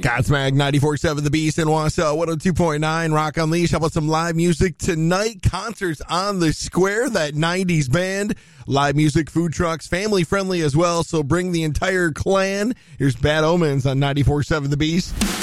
Godsmack 94.7 The Beast in Wausau, 102.9 Rock Unleashed. How about some live music tonight? Concerts on the Square, that 90s band. Live music, food trucks, family friendly as well, so bring the entire clan. Here's Bad Omens on 94.7 The Beast.